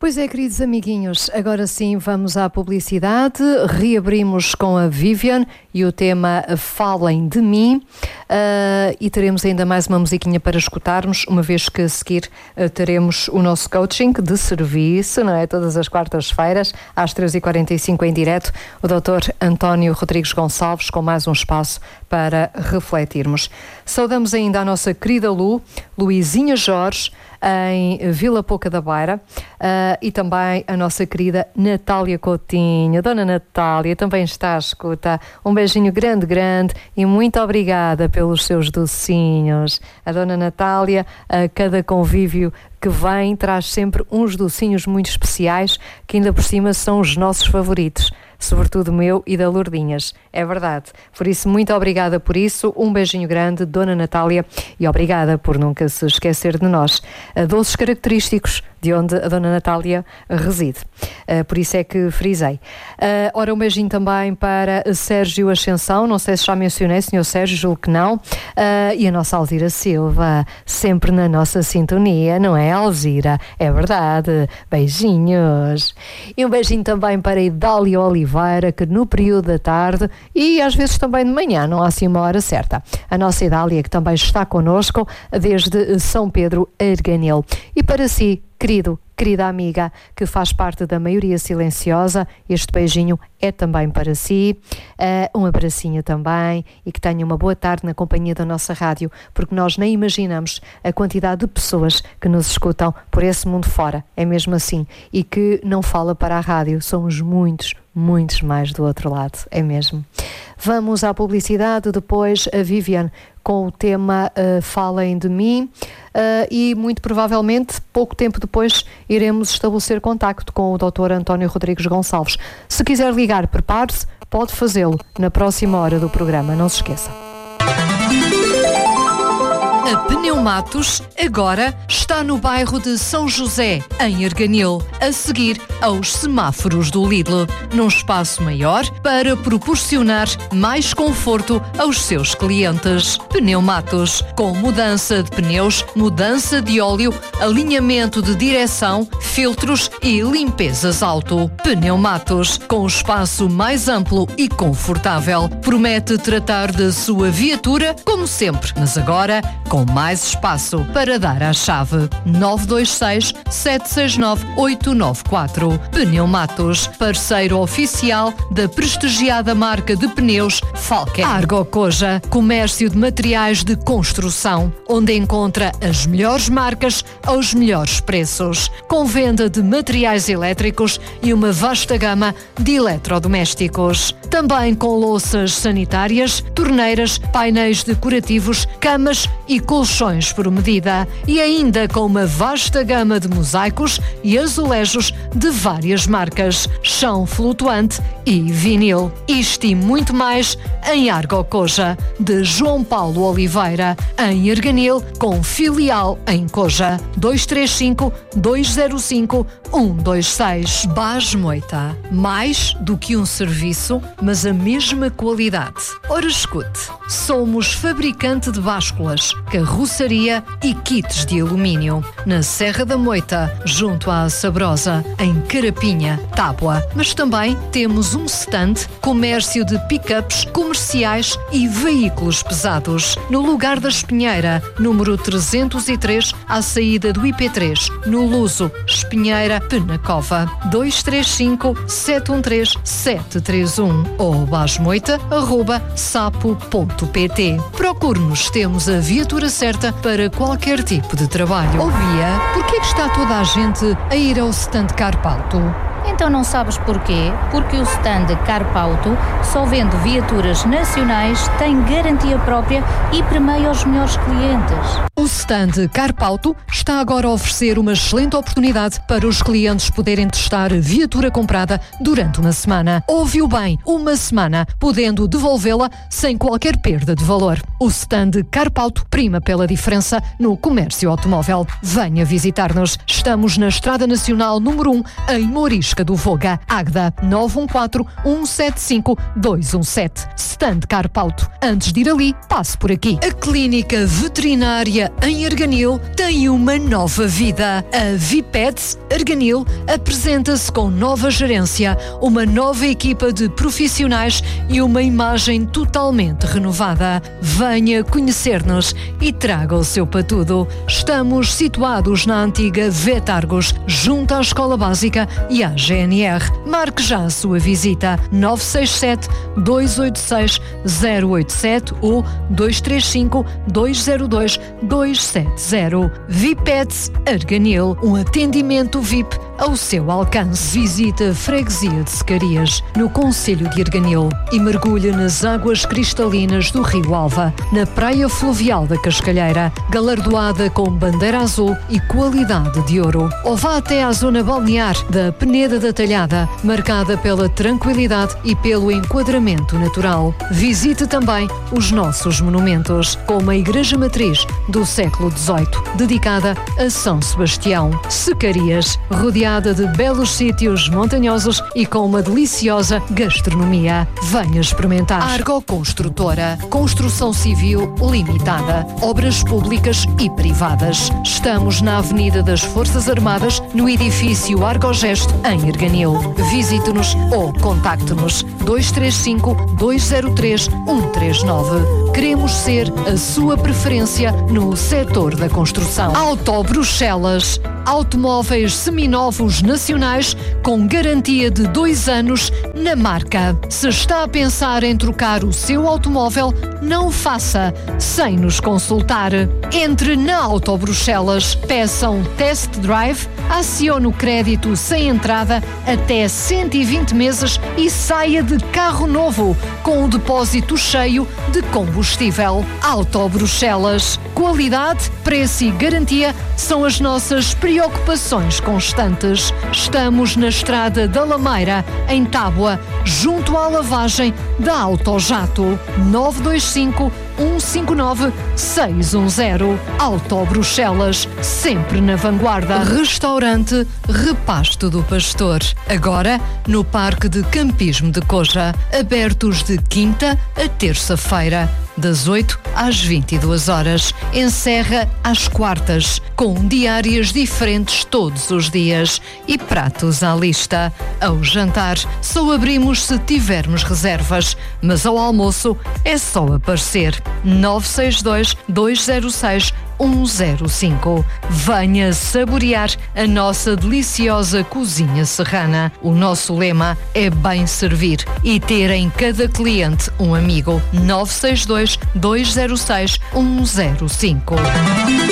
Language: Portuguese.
Pois é, queridos amiguinhos, agora sim vamos à publicidade, reabrimos com a Vivian e o tema Falem de Mim e teremos ainda mais uma musiquinha para escutarmos, uma vez que a seguir teremos o nosso coaching de serviço, não é? Todas as quartas-feiras, às 3h45 em direto, o Dr. António Rodrigues Gonçalves com mais um espaço para refletirmos. Saudamos ainda a nossa querida Luizinha Jorge, em Vila Pouca da Beira, e também a nossa querida Natália Coutinho. Dona Natália também está à escuta. Um beijinho grande, grande e muito obrigada pelos seus docinhos. A Dona Natália, a cada convívio que vem, traz sempre uns docinhos muito especiais, que ainda por cima são os nossos favoritos, sobretudo o meu e da Lourdinhas, é verdade. Por isso, muito obrigada por isso, um beijinho grande, Dona Natália, e obrigada por nunca se esquecer de nós. Doces característicos de onde a Dona Natália reside. Por isso é que frisei. Ora, um beijinho também para Sérgio Ascensão, não sei se já mencionei, Sr. Sérgio, julgo que não, e a nossa Alzira Silva, sempre na nossa sintonia, não é, Alzira? É verdade. Beijinhos. E um beijinho também para Idália Oliveira, que no período da tarde e às vezes também de manhã, não há assim uma hora certa. A nossa Idália, que também está connosco desde São Pedro Arganil. E para si, querida amiga, que faz parte da maioria silenciosa, este beijinho é também para si, um abracinho também, e que tenha uma boa tarde na companhia da nossa rádio, porque nós nem imaginamos a quantidade de pessoas que nos escutam por esse mundo fora, é mesmo assim, e que não fala para a rádio, somos muitos mais do outro lado, é mesmo. Vamos à publicidade, depois a Vivian com o tema Falem de Mim, e muito provavelmente pouco tempo depois iremos estabelecer contacto com o Dr. António Rodrigues Gonçalves. Se quiser ligar, prepare-se, pode fazê-lo na próxima hora do programa, não se esqueça. A Pneumatos agora está no bairro de São José, em Arganil, a seguir aos semáforos do Lidl, num espaço maior para proporcionar mais conforto aos seus clientes. Pneumatos, com mudança de pneus, mudança de óleo, alinhamento de direção, filtros e limpezas auto. Pneumatos, com o espaço mais amplo e confortável, promete tratar da sua viatura como sempre, mas agora com mais espaço para dar à chave. 926 769 894. Pneumatos, parceiro oficial da prestigiada marca de pneus Falken. Argocoja, comércio de materiais de construção, onde encontra as melhores marcas aos melhores preços, com venda de materiais elétricos e uma vasta gama de eletrodomésticos. Também com louças sanitárias, torneiras, painéis decorativos, camas e colchões por medida, e ainda com uma vasta gama de mosaicos e azulejos de várias marcas, chão flutuante e vinil. Isto e muito mais em Argocoja, de João Paulo Oliveira, em Arganil, com filial em Coja. 235 205 126. Bás Moita, mais do que um serviço, mas a mesma qualidade. Ora, escute, somos fabricante de básculas, carroçaria e kits de alumínio, na Serra da Moita, junto à Sabrosa, em Carapinha, Tábua. Mas também temos um stand, comércio de pick-ups comerciais e veículos pesados, no lugar da Espinheira, número 303, à saída do IP3, no Luso, Espinheira, Penacova. 235 713 731 ou basmoita@sapo.pt. Procure-nos, temos a viatura certa para qualquer tipo de trabalho. Ouvia, porquê que está toda a gente a ir ao stand Carpauto? Então não sabes porquê? Porque o stand Carpauto, só vende viaturas nacionais, tem garantia própria e premia os melhores clientes. O stand Carpauto está agora a oferecer uma excelente oportunidade para os clientes poderem testar a viatura comprada durante uma semana. Ouviu bem, uma semana, podendo devolvê-la sem qualquer perda de valor. O stand Carpauto prima pela diferença no comércio automóvel. Venha visitar-nos. Estamos na Estrada Nacional número 1, em Mouris Risca do Voga. Águeda 914-175-217. Stand Carpauto. Antes de ir ali, passe por aqui. A Clínica Veterinária em Arganil tem uma nova vida. A Vipets Arganil apresenta-se com nova gerência, uma nova equipa de profissionais e uma imagem totalmente renovada. Venha conhecer-nos e traga o seu patudo. Estamos situados na antiga Vetargos, junto à Escola Básica e à GNR. Marque já a sua visita. 967-286-087 ou 235-202-270. Vipets Arganil, um atendimento VIP ao seu alcance. Visita a Freguesia de Secarias, no concelho de Arganil, e mergulhe nas águas cristalinas do Rio Alva, na praia fluvial da Cascalheira, galardoada com bandeira azul e qualidade de ouro. Ou vá até à zona balnear da Peneda da Talhada, marcada pela tranquilidade e pelo enquadramento natural. Visite também os nossos monumentos, como a Igreja Matriz do século XVIII, dedicada a São Sebastião. Secarias, rodeada de belos sítios montanhosos e com uma deliciosa gastronomia. Venha experimentar. Argo Construtora, construção civil limitada, obras públicas e privadas. Estamos na Avenida das Forças Armadas, no edifício Argogesto, em Arganil. Visite-nos ou contacte-nos 235-203-139. Queremos ser a sua preferência no setor da construção. Auto Bruxelas, automóveis seminovos nacionais com garantia de 2 anos na marca. Se está a pensar em trocar o seu automóvel, não o faça sem nos consultar. Entre na Auto Bruxelas, peça um test drive, acione o crédito sem entrada até 120 meses e saia de carro novo com o depósito cheio de combustível. Auto Bruxelas. Qualidade, preço e garantia são as nossas preocupações constantes. Estamos na Estrada da Lameira, em Tábua, junto à lavagem da Autojato. 925-159-610. Auto Bruxelas, sempre na vanguarda. Restaurante Repasto do Pastor, agora no Parque de Campismo de Coja, abertos de quinta a terça-feira, das 8 às 22 horas. Encerra às quartas, com diárias diferentes todos os dias e pratos à lista. Ao jantar, só abrimos se tivermos reservas, mas ao almoço é só aparecer. 962-206-105. Venha saborear a nossa deliciosa cozinha serrana. O nosso lema é bem servir e ter em cada cliente um amigo. 962-206-105.